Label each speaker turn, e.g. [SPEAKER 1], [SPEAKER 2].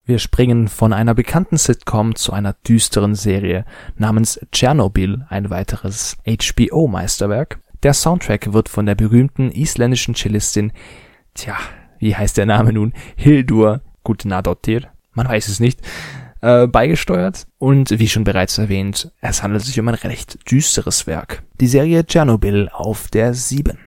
[SPEAKER 1] Wir springen von einer bekannten Sitcom zu einer düsteren Serie namens Tschernobyl, ein weiteres HBO-Meisterwerk. Der Soundtrack wird von der berühmten isländischen Cellistin, wie heißt der Name nun? Hildur Gudnadottir, man weiß es nicht, beigesteuert. Und wie schon bereits erwähnt, es handelt sich um ein recht düsteres Werk. Die Serie Tschernobyl auf der 7.